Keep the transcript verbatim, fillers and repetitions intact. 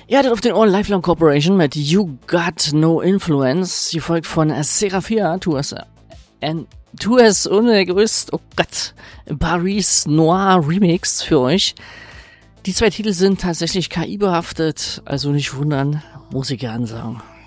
Ihr hattet auf den Ohren Lifelong Corporation mit You Got No Influence, gefolgt von Seraphia, Tu es, äh, tu es unegoist, oh Gott, Paris Noir Remix für euch. Die zwei Titel sind tatsächlich K I behaftet, also nicht wundern, muss ich gern sagen.